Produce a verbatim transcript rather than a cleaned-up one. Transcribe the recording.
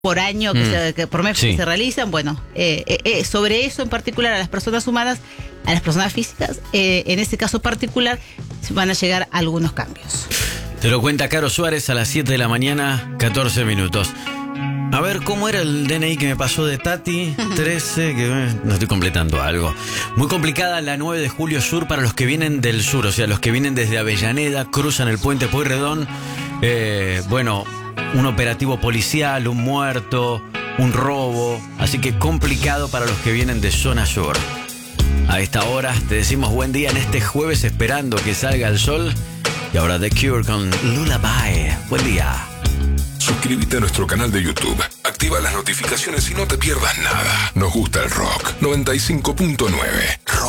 por año, que, Mm. se, que por mes Sí. que se realizan. Bueno, eh, eh, eh, sobre eso en particular a las personas humanas, a las personas físicas, eh, en este caso particular, van a llegar algunos cambios. Te lo cuenta Caro Suárez a las siete de la mañana, catorce minutos. A ver, ¿cómo era el D N I que me pasó de Tati? trece, que eh, no estoy completando algo. Muy complicada la nueve de julio sur para los que vienen del sur, o sea, los que vienen desde Avellaneda, cruzan el puente Pueyrredón. Eh, bueno, un operativo policial, un muerto, un robo, así que complicado para los que vienen de zona sur. A esta hora te decimos buen día en este jueves esperando que salga el sol. Y ahora The Cure con Lullaby. Buen día. Suscríbete a nuestro canal de YouTube. Activa las notificaciones y no te pierdas nada. Nos gusta el rock. noventa y cinco punto nueve.